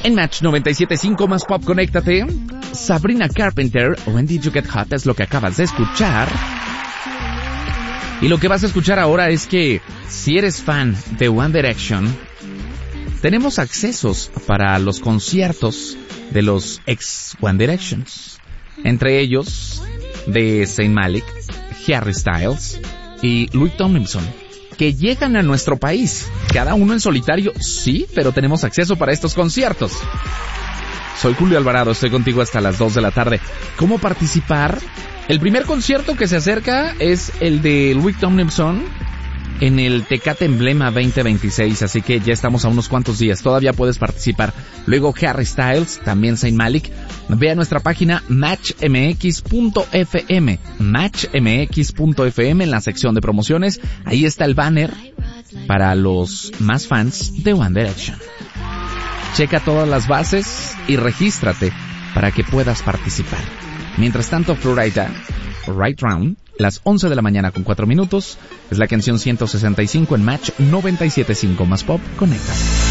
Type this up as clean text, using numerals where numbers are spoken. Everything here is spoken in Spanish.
En Match 97.5 más pop, conéctate. Sabrina Carpenter, When Did You Get Hot, es lo que acabas de escuchar. Y lo que vas a escuchar ahora es que si eres fan de One Direction, tenemos accesos para los conciertos de los ex One Directions. Entre ellos, de Zayn Malik, Harry Styles y Louis Tomlinson, que llegan a nuestro país. Cada uno en solitario, sí, pero tenemos acceso para estos conciertos. Soy Julio Alvarado, estoy contigo hasta las 2 de la tarde. ¿Cómo participar? El primer concierto que se acerca es el de Louis Tomlinson en el Tecate Emblema 2026, así que ya estamos a unos cuantos días, todavía puedes participar. Luego Harry Styles, también Zayn Malik. Ve a nuestra página matchmx.fm, matchmx.fm, en la sección de promociones, ahí está el banner para los más fans de One Direction. Checa todas las bases y regístrate para que puedas participar. Mientras tanto, Florida, Right Round, las 11 de la mañana con 4 minutos, es la canción 165 en Match 97.5 más pop. Conecta.